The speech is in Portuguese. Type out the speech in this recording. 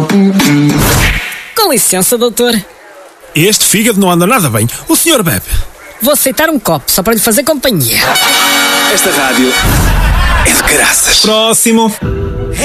Com licença, doutor. Este fígado não anda nada bem. O senhor bebe? Vou aceitar um copo, só para lhe fazer companhia. Esta rádio é de caraças. Próximo.